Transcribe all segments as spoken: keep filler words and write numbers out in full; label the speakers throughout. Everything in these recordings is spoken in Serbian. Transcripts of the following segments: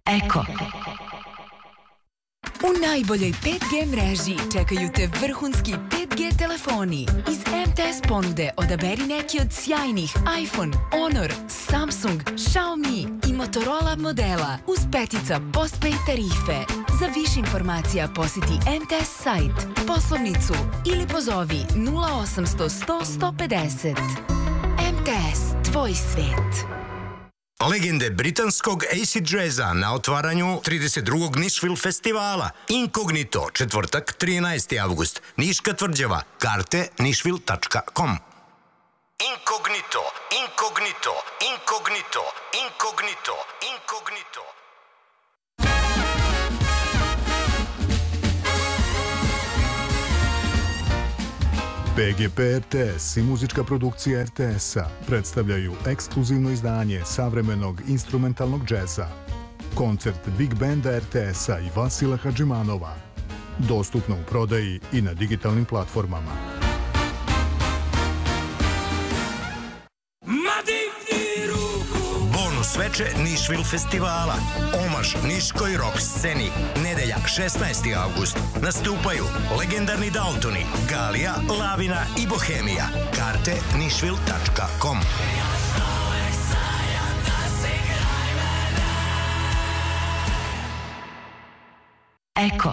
Speaker 1: Eko. U najboljoj pet G mreži čekaju te vrhunski pet G telefoni. Iz M T S ponude odaberi neki od sjajnih iPhone, Honor, Samsung, Xiaomi i Motorola modela uz petica postpaid tarife. Za više informacija posjeti M T S sajt, poslovnicu ili pozovi nula osamsto sto sto pedeset. M T S, tvoj svet.
Speaker 2: Legende britanskog acid jazza na otvaranju trideset drugog Nashville festivala. Inkognito, četvrtak, trinaesti avgust. Niška tvrđava. Karte nashville tačka com. Inkognito, inkognito, inkognito, inkognito, inkognito.
Speaker 3: P G P R T S i muzička produkcija R T S-a predstavljaju ekskluzivno izdanje savremenog instrumentalnog džeza. Koncert Big Banda R T S-a i Vasila Hadžimanova. Dostupno u prodaji i na digitalnim platformama.
Speaker 2: Bonus veče Nashville festivala. Omaž niškoj rock sceni. Nedelja, šesnaesti avgust. Nastupaju legendarni Daltoni, Galija, Lavina i Bohemija. Karte nashville tačka com.
Speaker 1: Eko.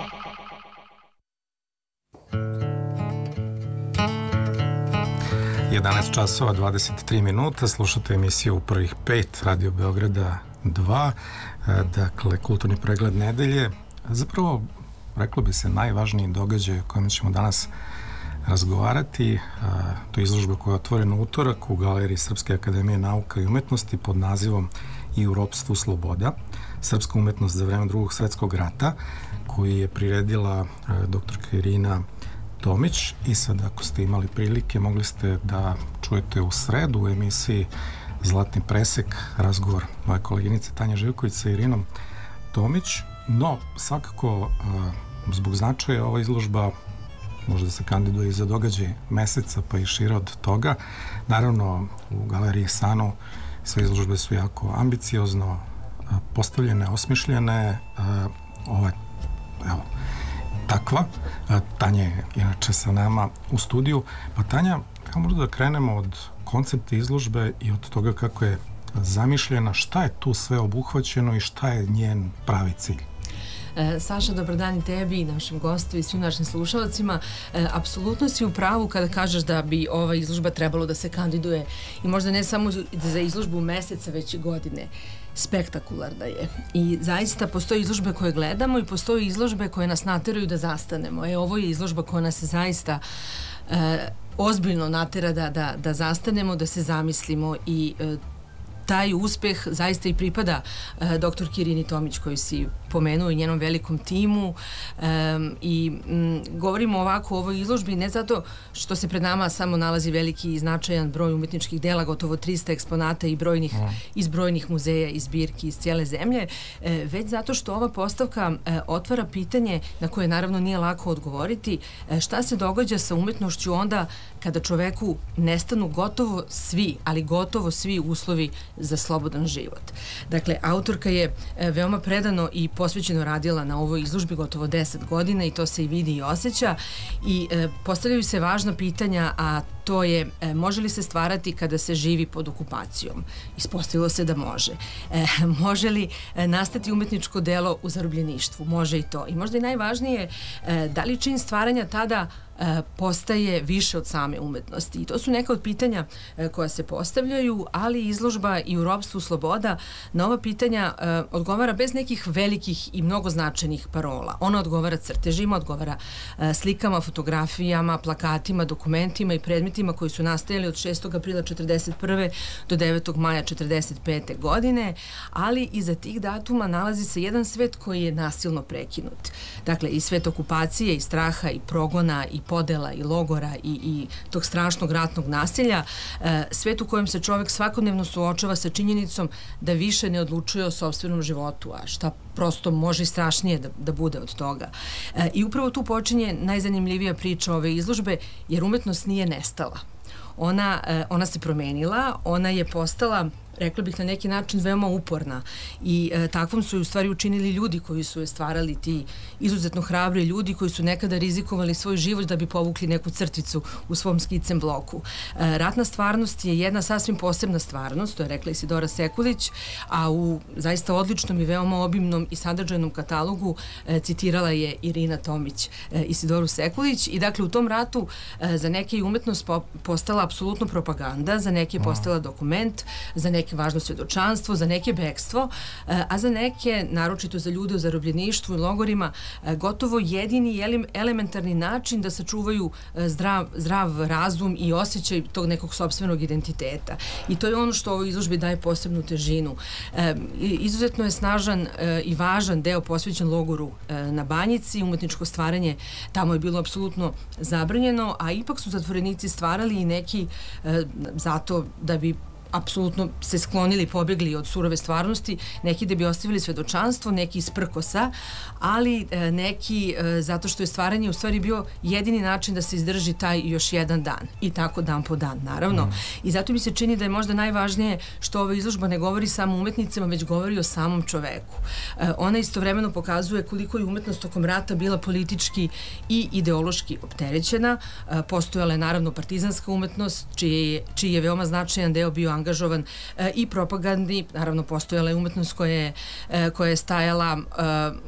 Speaker 4: jedanaest časova dvadeset tri minuta, slušate emisiju u prvih pet Radio Beograda dva, dakle kulturni pregled nedelje. Zapravo, reklo bi se, najvažniji događaj o kojem ćemo danas razgovarati. To je izložba koja je otvorena u utorak u Galeriji Srpske akademije nauka i umetnosti pod nazivom I u ropstvu sloboda. Srpska umetnost za vreme Drugog svetskog rata, koju je priredila doktorka Irina Tomić. I sad, ako ste imali prilike, mogli ste da čujete u sredu u emisiji Zlatni presek razgovor moje koleginice Tanje Živković sa Irinom Tomić. No, svakako, zbog značaja ova izložba možda se kandiduje i za događaj meseca, pa i šire od toga. Naravno, u Galeriji Sanu sve izložbe su jako ambiciozno postavljene, osmišljene. Ovo je, evo, takva. Tanja je inače sa nama u studiju. Pa Tanja, evo možda da krenemo od koncepta izložbe i od toga kako je zamišljena, šta je tu sve obuhvaćeno i šta je njen pravi cilj.
Speaker 5: E, Saša, dobar dan i tebi i našim gostu i svim našim slušalcima. E, apsolutno si u pravu kada kažeš da bi ova izložba trebalo da se kandiduje i možda ne samo za izložbu meseca, već i godine. Spektakularna je. I zaista postoje izložbe koje gledamo i postoje izložbe koje nas nateraju da zastanemo. E, ovo je izložba koja nas zaista e, ozbiljno natera da, da, da zastanemo, da se zamislimo i e, taj uspeh zaista i pripada e, doktorki Irini Tomić koju si pomenuo i njenom velikom timu e, i m, govorimo ovako o ovoj izložbi ne zato što se pred nama samo nalazi veliki i značajan broj umetničkih dela, gotovo trista eksponata i brojnih, mm. iz brojnih muzeja i zbirki iz cijele zemlje, e, već zato što ova postavka e, otvara pitanje na koje naravno nije lako odgovoriti, e, šta se događa sa umetnošću onda kada čoveku nestanu gotovo svi, ali gotovo svi uslovi za slobodan život. Dakle, autorka je e, veoma predano i posvećeno radila na ovoj izložbi gotovo deset godina i to se i vidi i osjeća i e, postavljaju se važna pitanja, a to je e, može li se stvarati kada se živi pod okupacijom? Ispostavilo se da može. E, može li e, nastati umetničko delo u zarobljeništvu? Može i to. I možda i najvažnije, e, da li čin stvaranja tada e, postaje više od same umetnosti? I to su neka od pitanja e, koja se postavljaju, ali izložba I u ropstvu sloboda na ova pitanja e, odgovara bez nekih velikih i mnogo značajnih parola. Ona odgovara crtežima, odgovara e, slikama, fotografijama, plakatima, dokumentima i predmetima koji su nastajali od šestog aprila četrdeset prve do devetog maja četrdeset pete godine, ali iza tih datuma nalazi se jedan svet koji je nasilno prekinut. Dakle, i svet okupacije, i straha, i progona, i podela, i logora, i, i tog strašnog ratnog nasilja, e, svet u kojem se čovek svakodnevno suočava sa činjenicom da više ne odlučuje o sopstvenom životu, a šta prosto može i strašnije da, da bude od toga. E, I upravo tu počinje najzanimljivija priča ove izložbe, jer umetnost nije nestala. Ona, e, ona se promenila, ona je postala rekla bih na neki način veoma uporna i e, takvom su je u stvari učinili ljudi koji su je stvarali, ti izuzetno hrabri ljudi koji su nekada rizikovali svoj život da bi povukli neku crticu u svom skicem bloku. E, ratna stvarnost je jedna sasvim posebna stvarnost, to je rekla Isidora Sekulić, a u zaista odličnom i veoma obimnom i sadržajnom katalogu e, citirala je Irina Tomić e, Isidoru Sekulić i dakle u tom ratu e, za neke je umetnost po, postala apsolutno propaganda, za neke je postala dokument, za neke važno svjedočanstvo, za neke bekstvo, e, a za neke, naročito za ljude u zarobljeništvu i logorima, e, gotovo jedini i elementarni način da sačuvaju e, zdrav, zdrav razum i osjećaj tog nekog sopstvenog identiteta. I to je ono što ovoj izložbi daje posebnu težinu. E, izuzetno je snažan e, i važan deo posvećen logoru e, na Banjici, umetničko stvaranje tamo je bilo apsolutno zabranjeno, a ipak su zatvorenici stvarali i neki e, zato da bi apsolutno se sklonili, pobjegli od surove stvarnosti, neki da bi ostavili svedočanstvo, neki iz prkosa, ali e, neki e, zato što je stvaranje u stvari bio jedini način da se izdrži taj još jedan dan i tako dan po dan, naravno. Mm. I zato mi se čini da je možda najvažnije što ova izložba ne govori samo o umetnicima, već govori o samom čoveku. E, ona istovremeno pokazuje koliko je umetnost tokom rata bila politički i ideološki opterećena. E, postojala je naravno partizanska umetnost, čiji je, čiji je veoma značajan deo bio angažovan e, i propagandni, naravno postojala je umetnost koja je, e, koja je stajala e,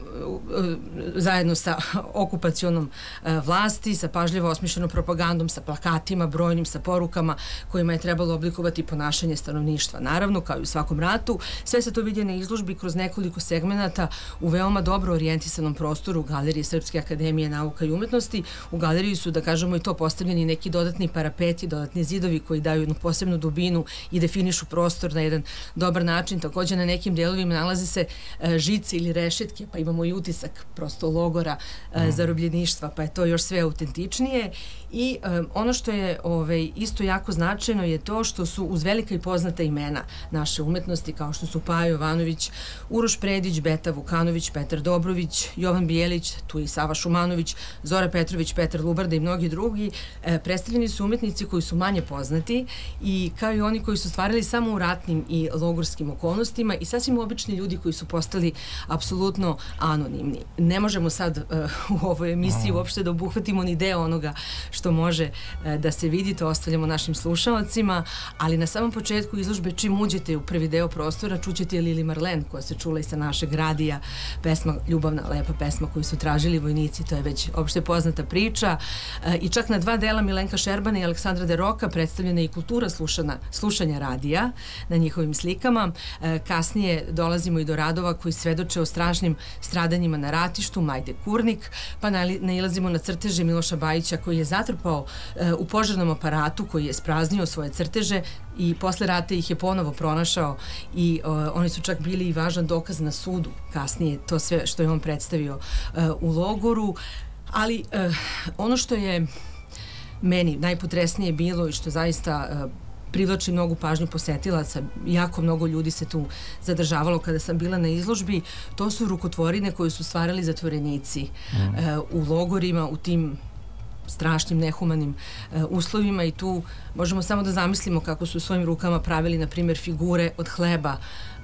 Speaker 5: e, zajedno sa okupacionom e, vlasti, sa pažljivo osmišljenom propagandom, sa plakatima brojnim, sa porukama kojima je trebalo oblikovati ponašanje stanovništva. Naravno, kao i u svakom ratu, sve se to vidi na izložbi kroz nekoliko segmenata u veoma dobro orijentisanom prostoru Galerije Srpske akademije nauka i umetnosti. U galeriji su, da kažemo i to, postavljeni neki dodatni parapeti, dodatni zidovi koji daju jednu posebnu dubinu i definišu prostor na jedan dobar način. Također na nekim delovima nalaze se e, žice ili rešetke, pa imamo i utisak prosto logora e, zarobljeništva, pa je to još sve autentičnije. I e, ono što je ovaj, isto jako značajno je to što su uz velika i poznata imena naše umetnosti, kao što su Paja Jovanović, Uroš Predić, Beta Vukanović, Petar Dobrović, Jovan Bijelić, tu i Sava Šumanović, Zora Petrović, Petar Lubarda i mnogi drugi, e, predstavljeni su umetnici koji su manje poznati i kao i oni koji su stvarali samo u ratnim i logorskim okolnostima i sasvim obični ljudi koji su postali apsolutno anonimni. Ne možemo sad uh, u ovoj emisiji uopšte da obuhvatimo ni deo onoga što može uh, da se vidi, to ostavljamo našim slušalcima, ali na samom početku izložbe čim uđete u prvi deo prostora čućete Lili Marlen koja se čula i sa našeg radija, pesma, ljubavna, lepa pesma koju su tražili vojnici, to je već opšte poznata priča uh, i čak na dva dela Milenka Šerbana i Aleksandra Deroka predstavljena je i kultura slušana, slušanja radija na njihovim slikama. E, kasnije dolazimo i do radova koji svedoče o strašnim stradanjima na ratištu, Majde Kurnik, pa nailazimo na crteže Miloša Bajića koji je zatrpao e, u požarnom aparatu, koji je spraznio svoje crteže i posle rata ih je ponovo pronašao i e, oni su čak bili i važan dokaz na sudu kasnije, to sve što je on predstavio e, u logoru. Ali e, ono što je meni najpotresnije bilo i što zaista e, privlači mnogu pažnju posetilaca, jako mnogo ljudi se tu zadržavalo kada sam bila na izložbi, to su rukotvorine koje su stvarali zatvorenici mm. e, u logorima, u tim strašnim, nehumanim e, uslovima i tu možemo samo da zamislimo kako su svojim rukama pravili, na primjer, figure od hleba,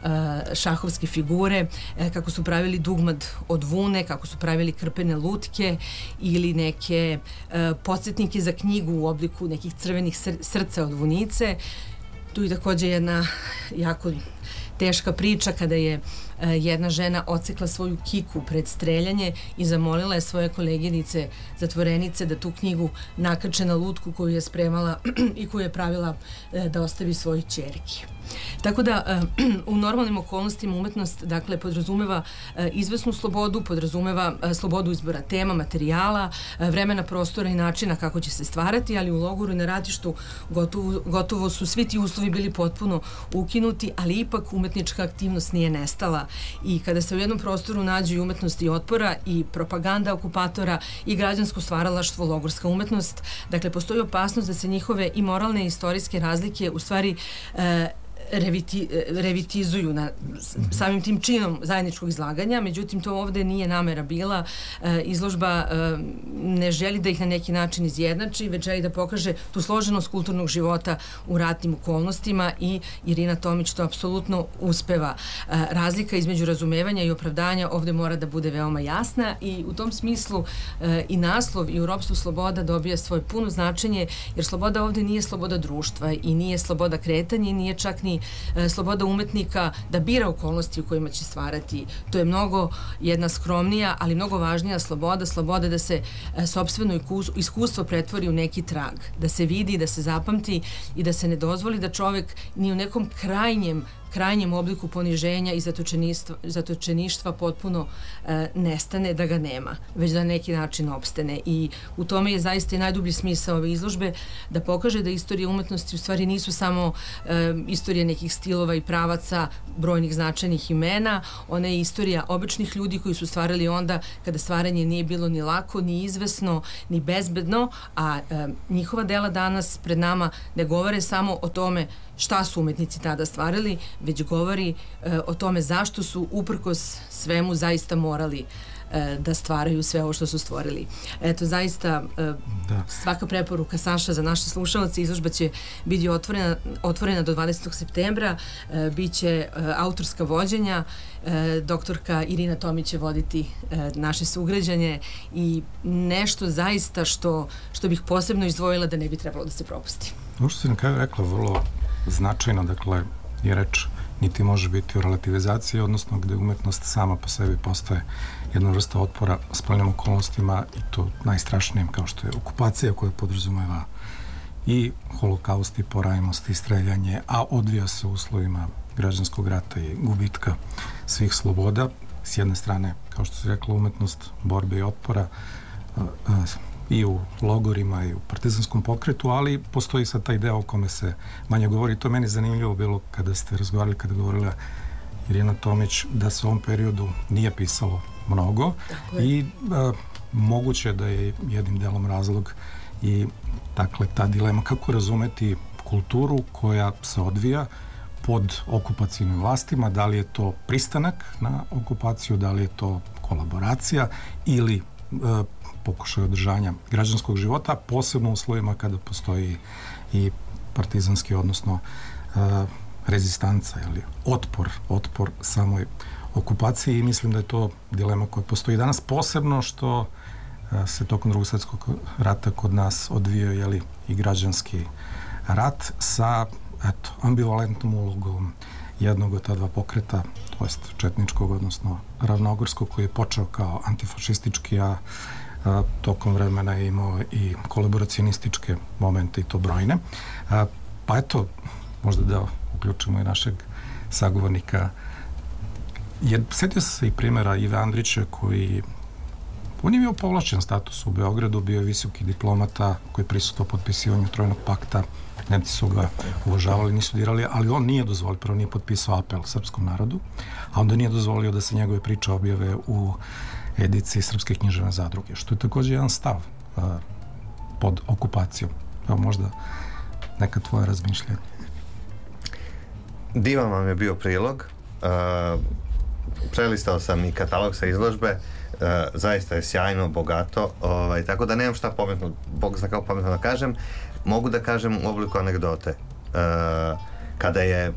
Speaker 5: šahovske figure, kako su pravili dugmad od vune, kako su pravili krpene lutke ili neke podsjetnike za knjigu u obliku nekih crvenih srca od vunice. Tu je također jedna jako teška priča kada je jedna žena odsekla svoju kiku pred streljanje i zamolila je svoje koleginice zatvorenice da tu knjigu nakače na lutku koju je spremala i koju je pravila da ostavi svojoj ćerki. Tako da u normalnim okolnostima umetnost dakle podrazumeva izvesnu slobodu, podrazumeva slobodu izbora tema, materijala, vremena, prostora i načina kako će se stvarati, ali u logoru i na ratištu gotovo, gotovo su svi ti uslovi bili potpuno ukinuti, ali ipak umetnička aktivnost nije nestala i kada se u jednom prostoru nađu i umetnost i otpora i propaganda okupatora i građansko stvaralaštvo, logorska umetnost, dakle postoji opasnost da se njihove i moralne i istorijske razlike u stvari e, reviti, revitizuju na samim tim činom zajedničkog izlaganja, međutim to ovde nije namera bila. Izložba ne želi da ih na neki način izjednači, već želi da pokaže tu složenost kulturnog života u ratnim okolnostima i Irina Tomić to apsolutno uspeva. Razlika između razumevanja i opravdanja ovde mora da bude veoma jasna i u tom smislu i naslov i u ropstvu sloboda dobija svoje puno značenje, jer sloboda ovde nije sloboda društva i nije sloboda kretanja i nije čak ni sloboda umetnika da bira okolnosti u kojima će stvarati. To je mnogo jedna skromnija, ali mnogo važnija sloboda, sloboda da se sopstveno iskustvo pretvori u neki trag, da se vidi, da se zapamti i da se ne dozvoli da čovek ni u nekom krajnjem krajnjem obliku poniženja i zatočeništva, zatočeništva potpuno e, nestane, da ga nema, već da na neki način opstane. I u tome je zaista i najdublji smisao ove izložbe, da pokaže da istorije umetnosti u stvari nisu samo e, istorija nekih stilova i pravaca, brojnih značajnih imena, ona je istorija običnih ljudi koji su stvarali onda kada stvaranje nije bilo ni lako, ni izvesno, ni bezbedno, a e, njihova dela danas pred nama ne govore samo o tome šta su umetnici tada stvarali, već govori e, o tome zašto su uprkos svemu zaista morali e, da stvaraju sve ovo što su stvorili. Eto, zaista e, da. Svaka preporuka, Saša, za naše slušalce. Izložba će biti otvorena, otvorena do dvadesetog septembra, e, bit će e, autorska vođenja, e, doktorka Irina Tomić će voditi e, naše sugrađanje i nešto zaista što, što bih posebno izdvojila da ne bi trebalo da se propusti.
Speaker 4: Ovo što si na kraju rekla, vrlo značajno, dakle, je reč niti može biti u relativizaciji, odnosno gde umetnost sama po sebi postaje jedna vrsta otpora spoljnim okolnostima i to najstrašnijim kao što je okupacija koja podrazumeva i holokaust i porajmost i streljanje, a odvija se u uslovima građanskog rata i gubitka svih sloboda. S jedne strane, kao što se rekla, umetnost borbe i otpora i u logorima i u partizanskom pokretu, ali postoji sad taj deo o kome se manje govori. To je meni zanimljivo bilo kada ste razgovarali, kada govorila Irina Tomić, da se u ovom periodu nije pisalo mnogo i a, moguće da je jednim delom razlog i dakle ta dilema kako razumeti kulturu koja se odvija pod okupacijnim vlastima, da li je to pristanak na okupaciju, da li je to kolaboracija ili a, pokušaj održanja građanskog života, posebno u uslovima kada postoji i partizanski, odnosno uh, rezistanca ili otpor, otpor samoj okupaciji i mislim da je to dilema koja postoji danas, posebno što uh, se tokom Drugog svjetskog rata kod nas odvijao jeli, i građanski rat sa eto, ambivalentnom ulogom jednog od ta dva pokreta, to jest četničkog, odnosno ravnogorskog, koji je počeo kao antifašistički, a A, tokom vremena je imao i kolaboracionističke momente i to brojne. A, pa eto, možda da uključimo i našeg sagovornika. Je, setio se i primjera Ive Andrića koji on je imao povlašćen status u Beogradu, bio je visoki diplomata koji je prisutovao potpisivanju Trojnog pakta, Nemci su ga uvažavali, nisu dirali, ali on nije dozvolio, prvo nije potpisao apel srpskom narodu, a onda nije dozvolio da se njegove priče objave u ediciji Srpske književne zadruge, što je također jedan stav uh, pod okupacijom. Evo možda neka tvoja razmišljanja.
Speaker 6: Divan vam je bio prilog. Uh, prelistao sam i katalog sa izložbe. Uh, zaista je sjajno, bogato. Ovaj, tako da nemam šta pametno, Bog zna kao pametno da kažem. Mogu da kažem u obliku anegdote. Uh, kada je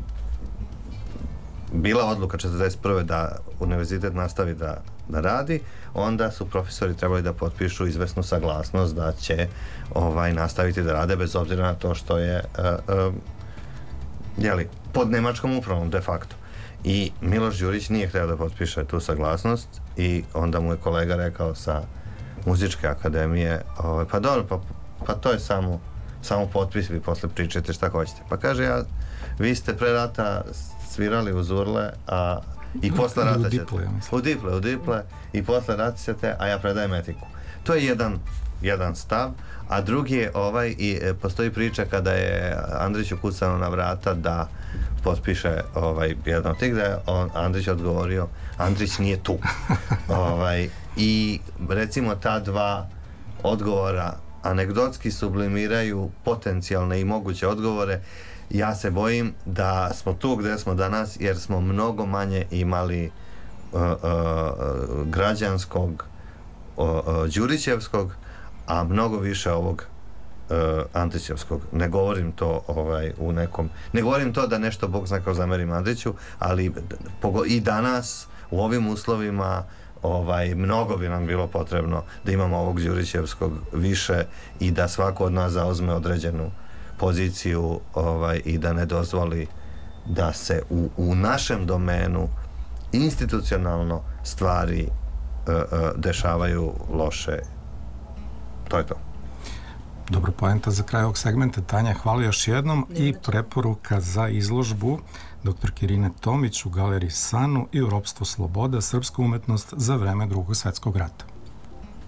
Speaker 6: bila odluka četrdeset prve da univerzitet nastavi da, da radi, onda su profesori trebali da potpišu izvesnu saglasnost da će ovaj, nastaviti da rade bez obzira na to što je uh, uh, jeli, pod nemačkom upravom de facto. I Miloš Đurić nije htio da potpiše tu saglasnost i onda mu je kolega rekao sa muzičke akademije, ovaj, pa dobro, pa, pa to je samo, samo potpis, vi posle pričate šta hoćete. Pa kaže, ja, vi ste pre rata svirali uz urle, a i posle rata ćete. U diple, u diple, i posle rata ćete, a ja predajem etiku. To je jedan, jedan stav, a drugi je ovaj, i e, postoji priča kada je Andriću kucano na vrata da potpiše ovaj, jedan od tih, da je on, Andrić odgovorio, Andrić nije tu. ovaj, I recimo ta dva odgovora anegdotski sublimiraju potencijalne i moguće odgovore, ja se bojim da smo tu gde smo danas jer smo mnogo manje imali uh, uh, građanskog uh, uh, Đurićevskog, a mnogo više ovog uh, Andrićevskog. Ne govorim to ovaj, u nekom, ne govorim to da nešto Bog zna kao zamerim Andriću, ali i danas u ovim uslovima ovaj, mnogo bi nam bilo potrebno da imamo ovog Đurićevskog više i da svako od nas zauzme određenu poziciju ovaj, i da ne dozvoli da se u, u našem domenu institucionalno stvari uh, uh, dešavaju loše. To je to.
Speaker 4: Dobro, poenta za kraj ovog segmenta. Tanja, hvala još jednom i preporuka za izložbu doktor Irine Tomić u galeriji Sanu i u Ropstvo sloboda, srpska umetnost za vreme Drugog svetskog rata.